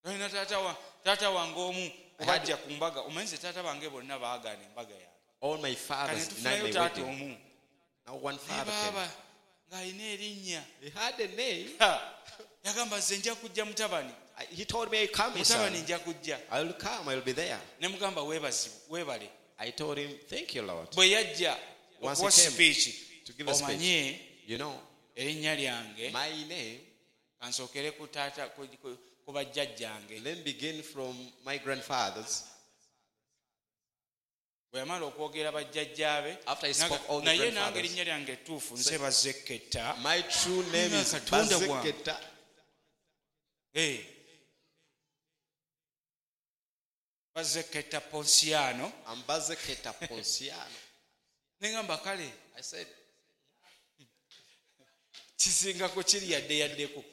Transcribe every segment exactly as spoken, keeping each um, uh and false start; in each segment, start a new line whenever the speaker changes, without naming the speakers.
Nina tata wa tata wange omu obajja ku mbaga omenze tata bange bonna baagana embaga ya.
All my fathers denied my wedding. Now one father came.
Ng'alina erinnya.
He had a name.
Yagamba nze nja kujja mutabani.
He told me, come, son.
Mutabani nja kujja.
I will come, I will be there.
Ne mugamba weebazibu weebale.
I told him, thank you, Lord.
Bwe yajja okuwa speech
to give a speech,
omanye
you know,
erinnya lyange
my name.
Kansokere ku taata ku bajjajjange.
Let me begin from my grandfathers.
Bweyamala okwogera bajjajjaabe
After I spoke all the
naye nange
grandfathers,
erinnya lyange ettuufu nze Bazeketa.
my true name is Bazeketa.
Hey. Bazeketa Ponsiano.
I'm Bazeketa Ponsiano.
Nengamba kale.
I said,
kisingako kiri yadde yaddeko.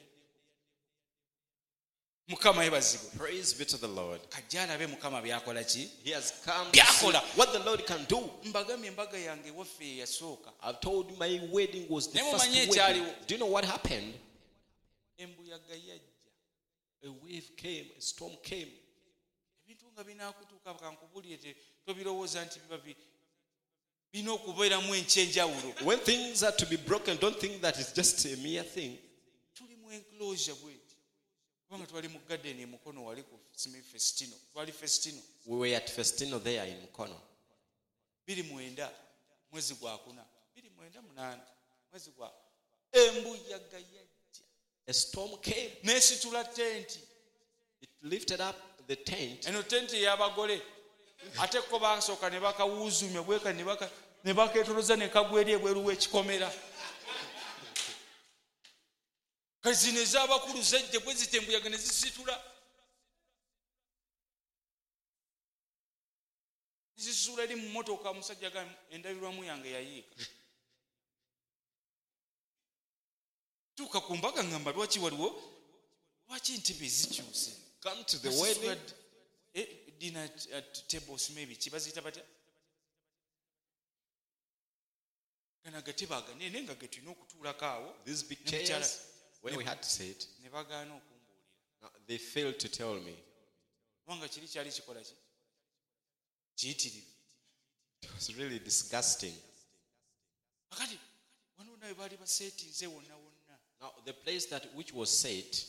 Mukama yebazibwe.
Praise be to the Lord.
Kajja alabe Mukama byakola ki?
He has come to see what the Lord can do.
Mbagambye embaga yange waffe yasooka.
I've told you my wedding was the
Naye
first
mumanye
wedding.
ekyaliwo.
Do you know what happened?
Embuyaga yajja.
A wave came, a storm came.
Ebintu nga binaakutuuka kankubulire tobirowooza nti biba bina okubeeramu enkyenjawulo.
When things are to be broken, don't think that it's just a mere thing.
Tuli mu enclosure bweti. Kubanga twali mu garden e Mukono wali ku Festino. Twali Festino.
We were at Festino there in Mukono.
Biri mwenda mwezi gwa kuna. Biri mwenda munana mwezi gwa. Embuyaga yajja.
A storm came.
Nesitula tenti.
It lifted up the tent.
Eno tenti y'abagole. Ate ko basooka ne bakawuuzumya bweka ne baka ne baketoloza ne kagweri ebweru w'ekikomera. Kazine z'abakulu zejje bwe zitembuyaga ne zisitula. Zisitula eri mu mmotoka omusajja ga endabirwamu yange yayiika. Tuuka ku mbaga ngamba lwaki waliwo lwaki ntebe zikyuse.
Come to the wedding.
Eh, dinner at tables maybe kibazita batya. Kana gatibaga nene nga getino okutulako awo.
These big chairs where we had to sit.
Ne bagaana okumbuulira.
They failed to tell me.
Wanga kiri kyali kikola ki? Kiyitirivu.
It was really disgusting.
Akati wano nawe baali baseetinze wonna wonna.
Now the place that which was set,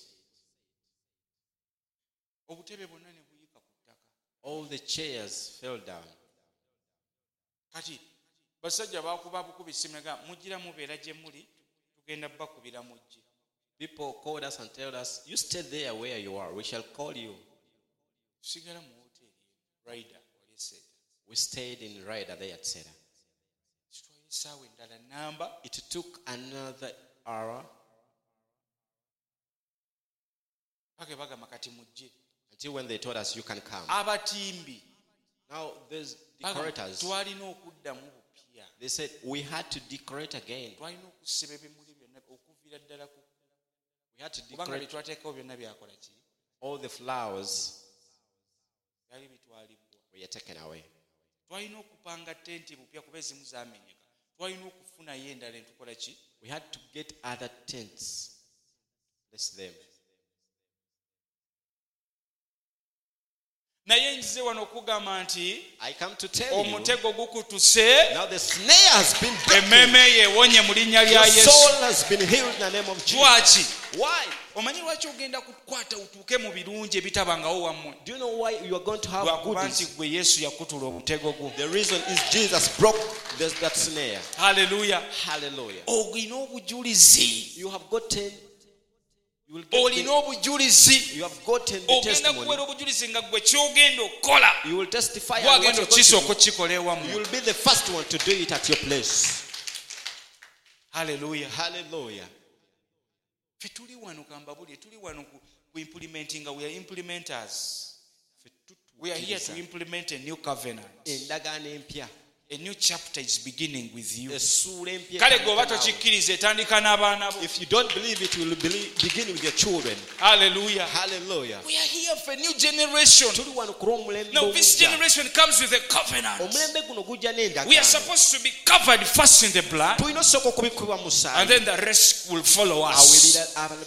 obutebe bwonna ne buyika ku ttaka.
all the chairs fell down.
Kati basajja baakuba bukubi simega mugira mubeera gye muli tugenda bakubira mujje.
People called us and told us, you stay there where you are, we shall call you.
Tusigala mu hoteeri Ryder wali Seda.
We stayed in Ryder there at Seda.
Kitwaye essaawa endala namba.
It took another hour.
Pake bagamba kati mujje.
Until when they told us you can come.
Abatimbi.
Now there's decorators.
Twalina okuddamu bupya.
They said we had to decorate again.
Twalina okusiba ebimuli byonna okuviira ddala ku.
We had to
Kubanga
decorate
bitwateekawo byonna byakola ki?
all the flowers
Byali bitwalibwa.
were taken away.
Twalina okupanga tenti bupya kuba ezimu zaamenyeka. Twalina okufunayo endala entukola ki?
We had to get other tents. Bless them.
Naye nzize wano okugamba nti
I come to tell you,
omutego gukutuse.
now the snare has been broken.
Emmeme yeewonye mu linnya lya
Your
Yesu.
soul has been healed in the name of Jesus.
Lwaki?
Why?
Omanyi lwaki ogenda kukwata utuuke mu birungi ebitabangawo wammwe?
Do you know why you are going to have
Lwakuba nti
goodies?
gwe Yesu yakutula omutego gwo.
The reason is Jesus broke this, that snare.
Haleluya.
Hallelujah.
Olina obujulizi.
You have gotten, you will get
Olina
the,
obujulizi.
you have gotten the
Ogenda
testimony.
kuweera obujulizi nga gwe kyogenda okukola.
You will testify on what
Gwagenda
you're going
okukisooka
to do.
okukikola
You
ewammwe.
will be the first one to do it at your place.
Haleluya.
Hallelujah.
Ffe tuli wano kambabulye tuli wano ku ku implementing, we are implementers. We are here to implement a new covenant.
Endagaano empya.
A new chapter is beginning with you.
Essuula empya.
Kale gwoba tokikkiriza etandika n'abaana bo.
If you don't believe it, you will believe, begin with your children.
Hallelujah.
Hallelujah.
We are here for a new generation.
Tuli wano ku lw'omulembe
Now this
ogujja.
generation comes with a covenant.
Omulembe guno gujja n'endagaano.
We are supposed to be covered first in the blood,
Tulina osooka okubikubwa mu musaayi.
and then the rest will follow
Awo
us.
ebira-